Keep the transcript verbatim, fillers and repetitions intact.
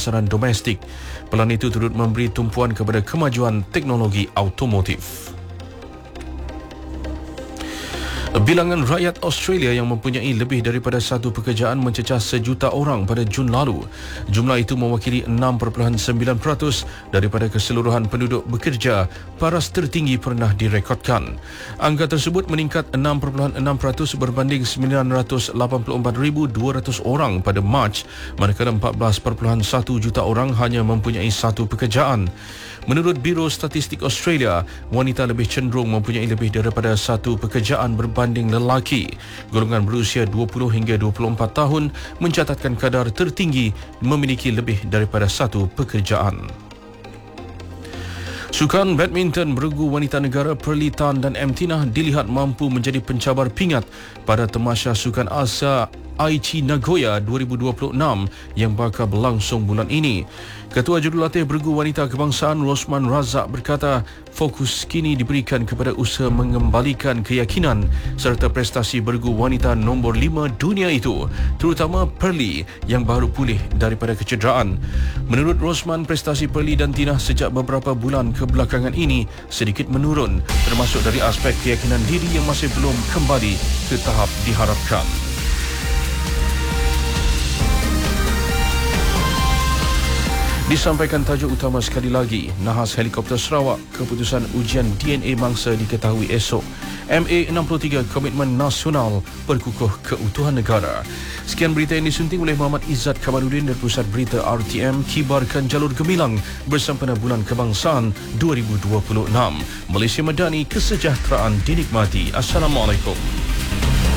pasaran domestik. Pelan itu turut memberi tumpuan kepada kemajuan teknologi automotif. Bilangan rakyat Australia yang mempunyai lebih daripada satu pekerjaan mencecah sejuta orang pada Jun lalu. Jumlah itu mewakili enam perpuluhan sembilan peratus daripada keseluruhan penduduk bekerja, paras tertinggi pernah direkodkan. Angka tersebut meningkat enam perpuluhan enam peratus berbanding sembilan ratus lapan puluh empat ribu dua ratus orang pada Mac, manakala empat belas perpuluhan satu juta orang hanya mempunyai satu pekerjaan. Menurut Biro Statistik Australia, wanita lebih cenderung mempunyai lebih daripada satu pekerjaan berbanding lelaki. Golongan berusia dua puluh hingga dua puluh empat tahun mencatatkan kadar tertinggi memiliki lebih daripada satu pekerjaan. Sukan badminton beregu wanita negara Pearly Tan dan M. Tina dilihat mampu menjadi pencabar pingat pada Tamasya Sukan Asia Aichi Nagoya dua ribu dua puluh enam yang bakal berlangsung bulan ini. Ketua Jurulatih Beregu Wanita Kebangsaan Rosman Razak berkata fokus kini diberikan kepada usaha mengembalikan keyakinan serta prestasi beregu wanita nombor lima dunia itu, terutama Pearly yang baru pulih daripada kecederaan. Menurut Rosman, prestasi Pearly dan Tina sejak beberapa bulan kebelakangan ini sedikit menurun, termasuk dari aspek keyakinan diri yang masih belum kembali ke tahap diharapkan. Disampaikan tajuk utama sekali lagi, Nahas Helikopter Sarawak, keputusan ujian D N A mangsa diketahui esok. M A enam puluh tiga Komitmen Nasional perkukuh keutuhan negara. Sekian berita yang disunting oleh Muhammad Izzat Kamaluddin dari Pusat Berita R T M, kibarkan jalur gemilang bersempena Bulan Kebangsaan dua ribu dua puluh enam. Malaysia Madani, kesejahteraan dinikmati. Assalamualaikum.